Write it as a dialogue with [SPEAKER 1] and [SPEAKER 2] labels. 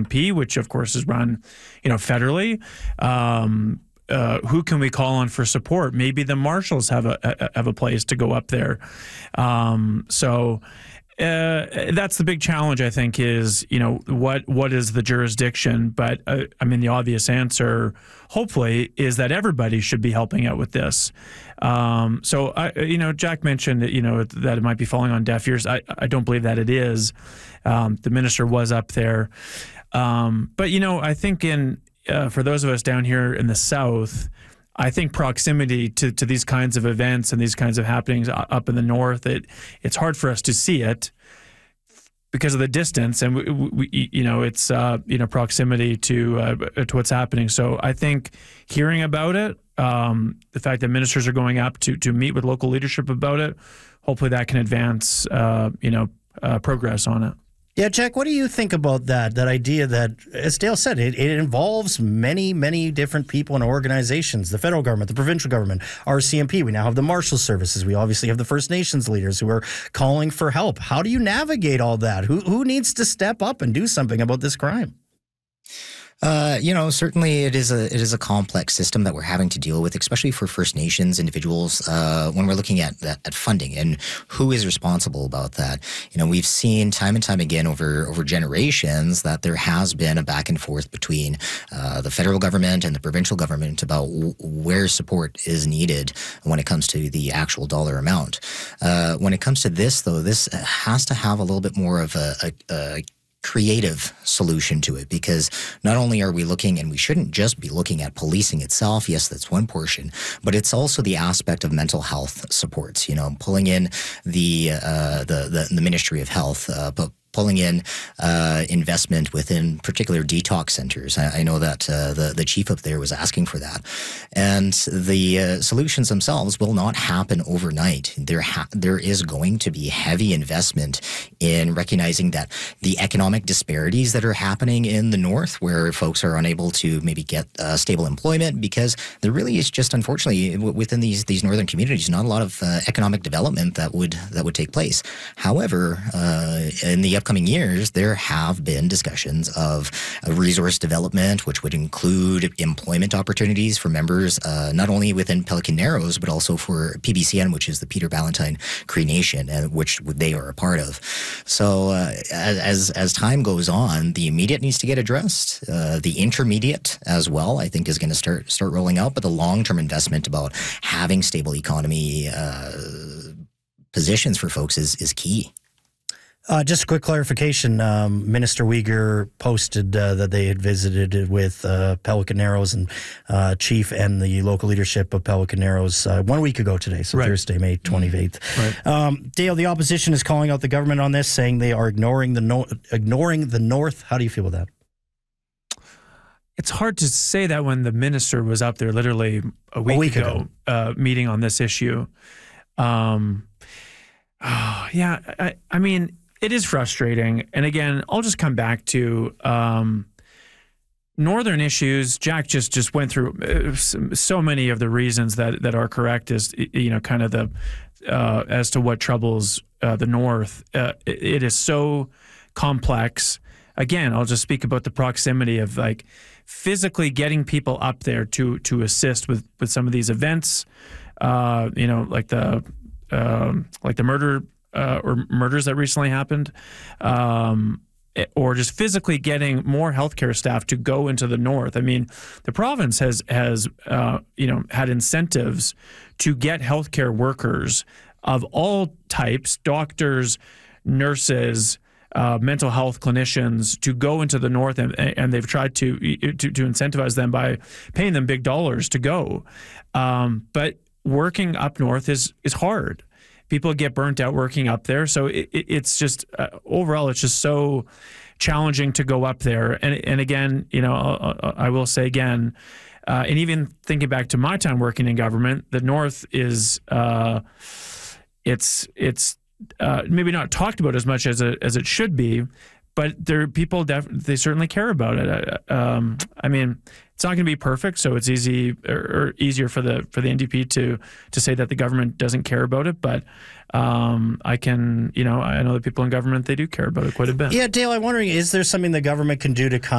[SPEAKER 1] CMP, which of course is run, federally. Who can we call on for support? Maybe the marshals have a place to go up there. So that's the big challenge, I think, is, what is the jurisdiction? But the obvious answer, hopefully, is that everybody should be helping out with this. So Jack mentioned that, that it might be falling on deaf ears. I don't believe that it is. The minister was up there. But, I think for those of us down here in the South, I think proximity to these kinds of events and these kinds of happenings up in the North, it's hard for us to see it because of the distance, and it's proximity to what's happening. So I think hearing about it, the fact that ministers are going up to meet with local leadership about it, hopefully that can advance progress on it.
[SPEAKER 2] Yeah, Jack, what do you think about that idea that, as Dale said, it involves many, many different people and organizations, the federal government, the provincial government, RCMP. We now have the Marshal Services. We obviously have the First Nations leaders who are calling for help. How do you navigate all that? Who needs to step up and do something about this crime?
[SPEAKER 3] Certainly it is a complex system that we're having to deal with, especially for First Nations individuals, when we're looking at funding and who is responsible about that. We've seen time and time again over generations that there has been a back and forth between the federal government and the provincial government about where support is needed when it comes to the actual dollar amount. When it comes to this, though, this has to have a little bit more of a creative solution to it, because not only are we looking, and we shouldn't just be looking at policing itself, yes, that's one portion, but it's also the aspect of mental health supports, pulling in the Ministry of Health, but pulling in investment within particular detox centers. I know that the chief up there was asking for that. And the solutions themselves will not happen overnight. There is going to be heavy investment in recognizing that the economic disparities that are happening in the North, where folks are unable to maybe get stable employment, because there really is just, unfortunately, within these northern communities, not a lot of economic development that would take place. However, in the upcoming years, there have been discussions of resource development, which would include employment opportunities for members, not only within Pelican Narrows, but also for PBCN, which is the Peter Ballantine Cree Nation, which they are a part of. So as time goes on, the immediate needs to get addressed. The intermediate as well, I think, is going to start rolling out, but the long-term investment about having stable economy positions for folks is key.
[SPEAKER 2] Just a quick clarification. Minister Uyghur posted that they had visited with Pelican Narrows and Chief and the local leadership of Pelican Narrows 1 week ago today, so right. Thursday, May 28th. Right. Dale, the opposition is calling out the government on this, saying they are ignoring the North. How do you feel about that?
[SPEAKER 1] It's hard to say that when the minister was up there literally a week ago. Meeting on this issue. It is frustrating. And again, I'll just come back to northern issues. Jack just went through so many of the reasons that are correct is, kind of the as to what troubles the North. It is so complex. Again, I'll just speak about the proximity of physically getting people up there to assist with some of these events, like the murder or murders that recently happened, or just physically getting more healthcare staff to go into the North. I mean, the province has had incentives to get healthcare workers of all types, doctors, nurses, mental health clinicians, to go into the North, and they've tried to incentivize them by paying them big dollars to go. But working up North is hard. People get burnt out working up there. So it's just, overall, it's just so challenging to go up there. And again, I will say again, and even thinking back to my time working in government, the North is, it's maybe not talked about as much as it should be, but people they certainly care about it. It's not going to be perfect, so it's easier for the NDP to say that the government doesn't care about it. But I know that people in government, they do care about it quite a bit.
[SPEAKER 2] Yeah, Dale, I'm wondering, is there something the government can do to